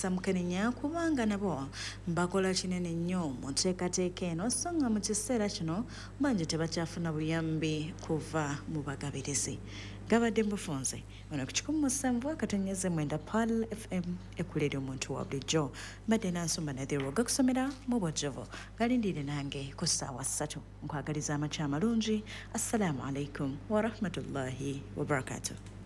Samukaninya kubanga nabo mbakola kinene nnyo mu nteekateeka eno so nga mu kiseera kino bangi tebakyafuna buyambi kuva mu bagabirizi. Gabadde mbufunze ono ku 107.9 Pal FM ekulira omuntu wa bulijjo mbadde nansumba Nathero gakusomera mu bwojjovu galindire nange ku ssaawa 3 nkwagaliza amakya amalungi. Assalamu alaikum wa rahmatullahi wa barakatuh.